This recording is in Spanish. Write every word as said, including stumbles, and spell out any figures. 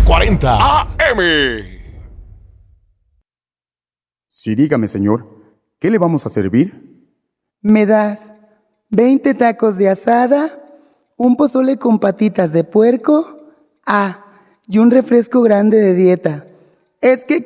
cuarenta A M. Sí, dígame, señor, ¿qué le vamos a servir? ¿Me das veinte tacos de asada, un pozole con patitas de puerco? Ah, y un refresco grande de dieta. Es que